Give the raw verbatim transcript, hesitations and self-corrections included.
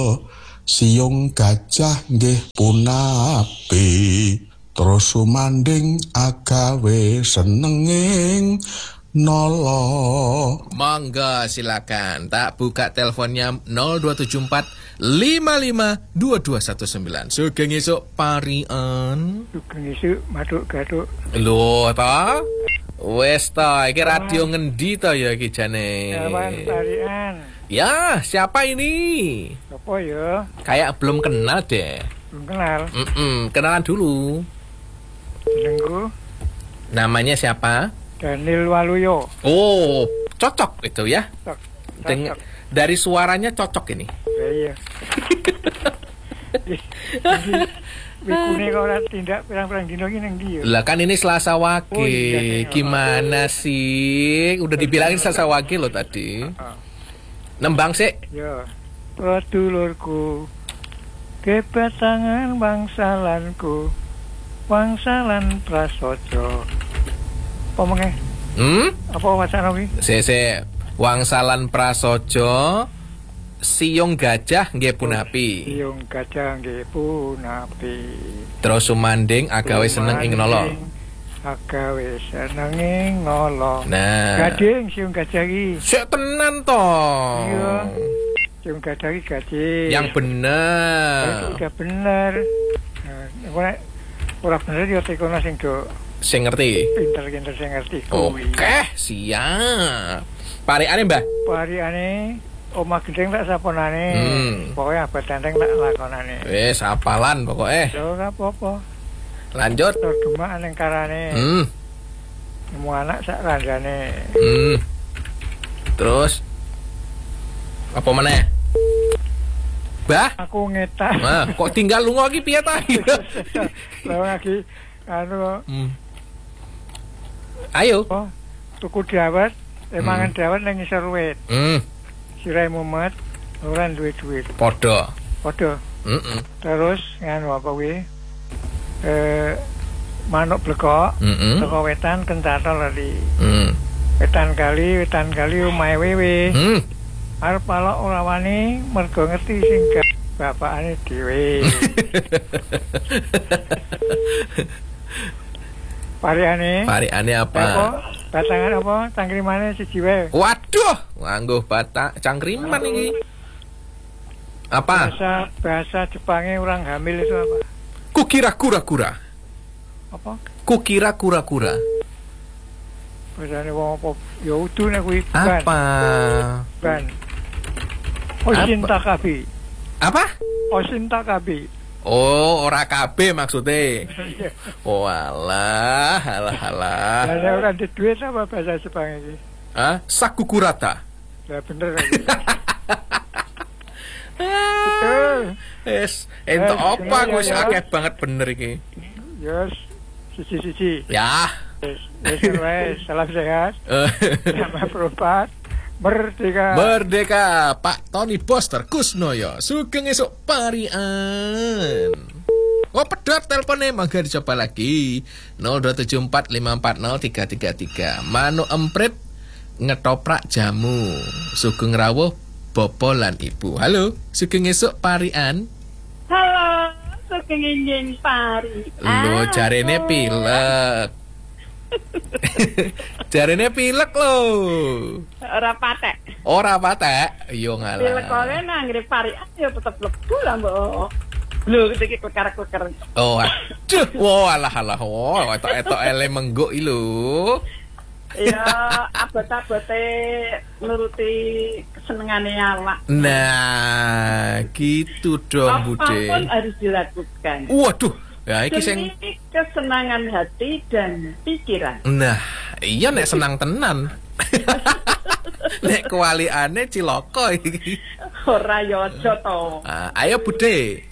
Siung gajah nggih punapi, terus sumanding agawe senenging nolo. Monggo silakan, tak buka teleponnya nol dua tujuh empat lima lima dua dua satu sembilan. Sugeng esuk parian. Sugeng esuk maduk gatuk. Lho ta? Wes ta, iki radio ngendi ta ya iki jane? Jawan parian. Ya, siapa ini? Apa ya? Kayak belum kenal deh. Belum kenal. Mm-mm, kenalan dulu. Jenengku Namanya siapa? Daniel Waluyo. Oh, cocok itu ya. Cocok. Deng- dari suaranya cocok ini. Ya, iya. Wikune kok ora tindak pirang-pirang dino iki ning ndi ya? Lah kan ini Selasa Wage. Oh, iya, Gimana sih? Udah dibilangin Selasa Wage loh tadi. Nembang sih. Ya. Sedulurku, kebatangan bangsalanku, bangsalan prasojo. Apa meneh? Hmm? Apa wacana iki? Sese Wangsalan Prasojo, Siung gajah nggih punapi. Siung gajah nggih punapi. Terus sumanding agawe seneng ing nolo. Agawe seneng ing nolo. Nah. Gading siung gajah iki. Sik tenan to. Iya. Siung gajah iki gading. Yang bener. Udah bener. Nah, ora ora bener ya tekono sing do sing ngerti. Pinter-pinter sing ngerti. Oke, siap. Pariane, Mbah. Pariane omah gendeng tak saponane. Hmm. Pokoke abad tenteng tak lakonane. Wis apalan pokoke. Yo ora apa-apa. Lanjut. Tur gemak ning karane. Hmm. Nemu anak sak randane. Hmm. Terus apa meneh? Bah, aku ngetak. Nah, kok tinggal lunga iki piye ta? Lah lagi anu. Hmm. Ayo. Oh, tuku dawet, emangan hmm. dawet ning isor wit. Hmm. Sirai mumet, ora duwe duit. Padha. Padha. Heeh. Terus nganu apa kuwi? Eh manuk blekok, mm-hmm. teko wetan kencatol tadi. Mm. Wetan kali, wetan kali omahe wewe. Mm. Arep palok ora wani mergo ngerti sing bapakane dhewe. Pariane. Pariane apa? Apa? Batangan apa? Cangkrimane siji wae. Waduh, nganggo bata cangkriman iki. Apa? Bahasa bahasa Jepangnya orang hamil itu apa? Kukira kura-kura. Apa? Kukira kura-kura. Bahasane wong apa? Ya udu nek kuwi Apa? Ban. Osinta kabi. Apa? Osinta kabi. Oh, ora kabeh maksudnya. Oh, alah, alah, alah. Lah ora ada duit apa bahasa Jepang iki? Hah? Sakukurata. Ya bener lagi. Yes, ento apa aku wis akeh banget bener iki. Yes, siji-siji. Ya. Wis, wis, salam sehat. Sama berobat. Merdeka. Merdeka, Pak Tony Boster Kusnoyo. Sugeng esuk parian. Oh, pedot teleponnya, mangga dicoba lagi. nol dua tujuh empat lima empat nol tiga tiga tiga. Manu emprit ngetoprak jamu. Sugeng rawuh Bopo lan Ibu. Halo, sugeng esuk parian. Halo, sugeng enjing pari. Lho, jarene pilek. Jarene pilek lho. Ora patek. Ora patek. Yo ngalah. Pilek kok nang ngrip pari ya tetep lebu lah, Mbok. Lho, iki kekar-kekar. Oh, aduh. Wah, alah alah. Wah, etok-etok ele mengguk iki lho. Ya, abot-abote nuruti kesenengane awak. Nah, gitu dong, Bude. Apapun harus dilakukan. Waduh, ya iki sing demi kesenangan hati dan pikiran. Nah, iya nek senang tenan. Nek kualiane cilaka iki. Ora yo aja to. Ah, ayo Bude.